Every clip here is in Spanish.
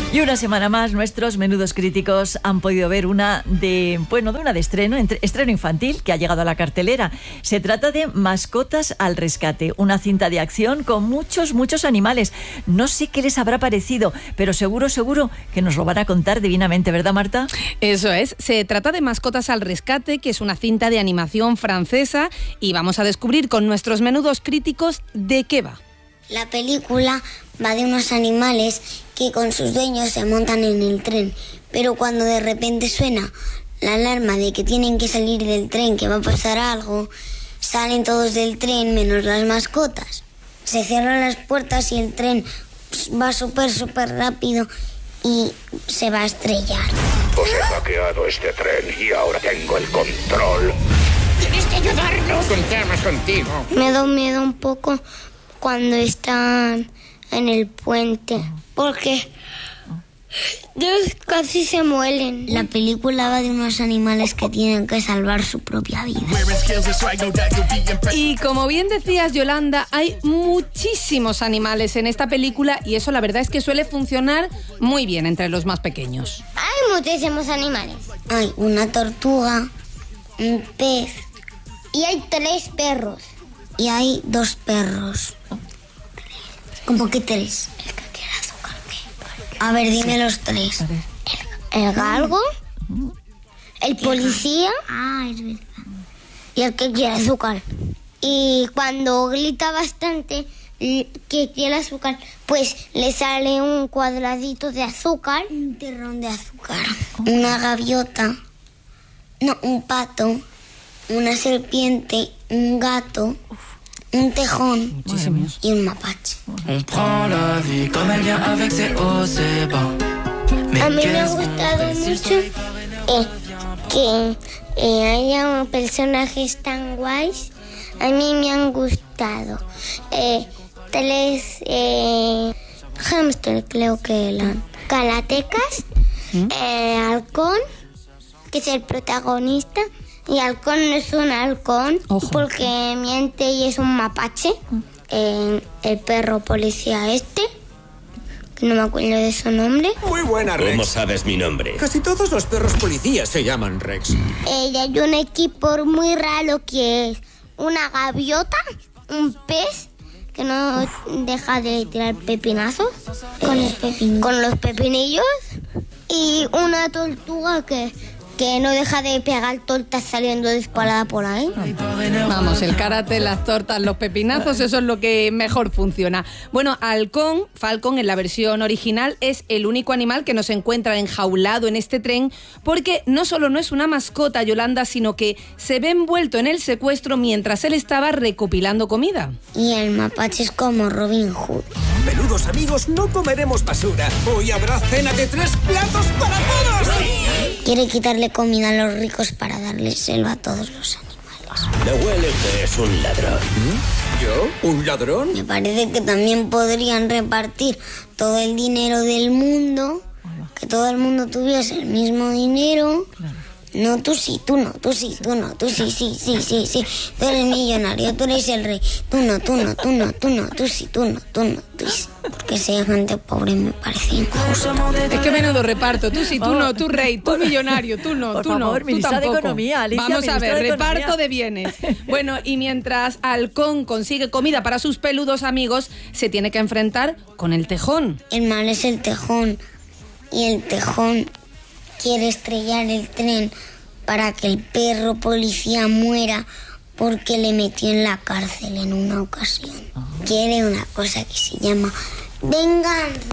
Y una semana más nuestros menudos críticos han podido ver una de estreno, estreno infantil que ha llegado a la cartelera. Se trata de Mascotas al rescate, una cinta de acción con muchos animales. No sé qué les habrá parecido, pero seguro que nos lo van a contar divinamente, ¿verdad, Marta? Eso es, se trata de Mascotas al rescate, que es una cinta de animación francesa, y vamos a descubrir con nuestros menudos críticos de qué va. La película va de unos animales que con sus dueños se montan en el tren, pero cuando de repente suena la alarma de que tienen que salir del tren, que va a pasar algo, salen todos del tren menos las mascotas. Se cierran las puertas y el tren va súper rápido y se va a estrellar. Os he hackeado este tren y ahora tengo el control. ¡Tienes que ayudarnos! Contamos contigo. Me da miedo un poco cuando están en el puente, porque casi se muelen. La película va de unos animales que tienen que salvar su propia vida. Y como bien decías, Yolanda, hay muchísimos animales en esta película y eso la verdad es que suele funcionar muy bien entre los más pequeños. Hay muchísimos animales. Hay una tortuga, un pez y hay 3 perros. Y hay 2 perros. ¿Cómo que 3? El que quiere azúcar, ¿qué? A ver, dime los 3. El galgo, el policía es verdad, y el que quiere azúcar. Y cuando grita bastante que quiere azúcar, pues le sale un cuadradito de azúcar, un terrón de azúcar, una gaviota, un pato, una serpiente, un gato, un tejón y un mapache. A mí me ha gustado mucho que haya personajes tan guays. A mí me han gustado 3 hámster, creo que eran karatecas, halcón, que es el protagonista. Y halcón no es un halcón, porque miente y es un mapache. El perro policía que no me acuerdo de su nombre. Muy buena, Rex. ¿Cómo sabes mi nombre? Casi todos los perros policías se llaman Rex. Y hay un equipo muy raro que es una gaviota, un pez que no deja de tirar pepinazos con los pepinillos, y una tortuga que no deja de pegar tortas saliendo disparada por ahí. Vamos, el karate, las tortas, los pepinazos, eso es lo que mejor funciona. Bueno, Falcon en la versión original es el único animal que no se encuentra enjaulado en este tren, porque no solo no es una mascota, Yolanda, sino que se ve envuelto en el secuestro mientras él estaba recopilando comida. Y el mapache es como Robin Hood. Menudos amigos, no comeremos basura. Hoy habrá cena de 3 platos para todos. Quiere quitarle comida a los ricos para dárselo a todos los animales. Me huele que es un ladrón. ¿Yo? ¿Un ladrón? Me parece que también podrían repartir todo el dinero del mundo, que todo el mundo tuviese el mismo dinero. No, tú sí, tú no, tú sí, tú no, tú sí. Tú eres millonario, tú eres el rey. Tú no, tú sí, tú sí. Porque ser gente pobre me parece injusto. Es que menudo reparto, tú sí, tú no, tú rey, tú millonario, tú no, por tú favor, no, ministra tú tampoco. de Economía, Alicia, vamos a ver, de reparto Economía. de bienes. Bueno, y mientras Halcón consigue comida para sus peludos amigos, se tiene que enfrentar con el tejón. El mal es el tejón, y el tejón quiere estrellar el tren para que el perro policía muera porque le metió en la cárcel en una ocasión. Quiere una cosa que se llama venganza.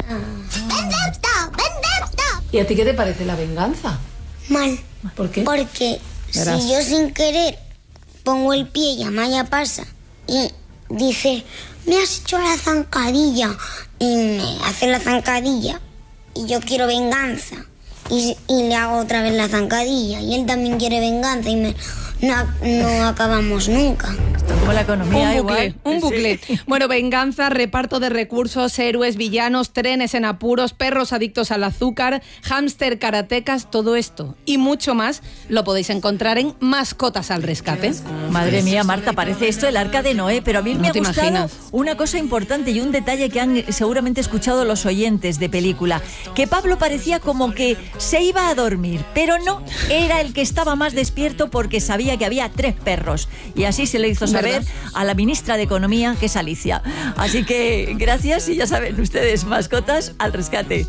¡Venganza! ¿Y a ti qué te parece la venganza? Mal. ¿Por qué? Porque Verás. si yo sin querer pongo el pie y Amaya pasa y dice, me has hecho la zancadilla, y me hace la zancadilla y yo quiero venganza, y le hago otra vez la zancadilla y él también quiere venganza y no acabamos nunca. Como la economía, un bucle. Sí. Bueno, venganza, reparto de recursos, héroes, villanos, trenes en apuros, perros adictos al azúcar, hámster, karatecas, todo esto y mucho más lo podéis encontrar en Mascotas al Rescate. Madre mía, Marta, parece esto el Arca de Noé, pero a mí me ha gustado una cosa importante y un detalle que han seguramente escuchado los oyentes de película, que Pablo parecía como que se iba a dormir, pero no, era el que estaba más despierto porque sabía que había 3 perros y así se le hizo saber a la ministra de Economía, que es Alicia. Así que gracias y ya saben ustedes, Mascotas al Rescate.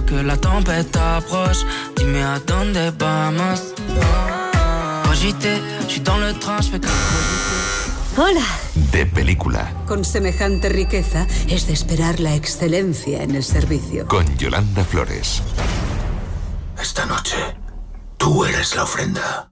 Hola. De película. Con semejante riqueza es de esperar la excelencia en el servicio. Con Yolanda Flores. Esta noche, tú eres la ofrenda.